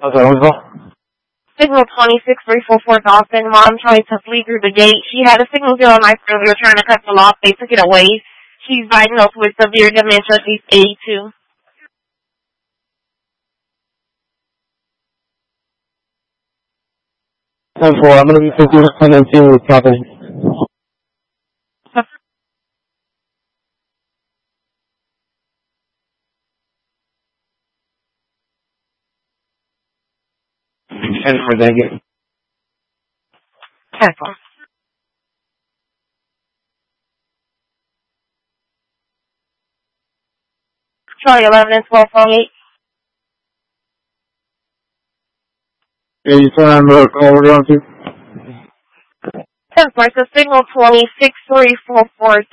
Signal 26344 Dawson. Mom tried to flee through the gate. She had a signal 0 life earlier trying to cut the lock. They took it away. She's diagnosed with severe dementia. She's 82. 10-4, I'm going to be 50 with copy. And for that game. 10-4. Charlie 11 and 12 from 8. Yeah, you turn on the call we're going to. 10-4, so signal 26344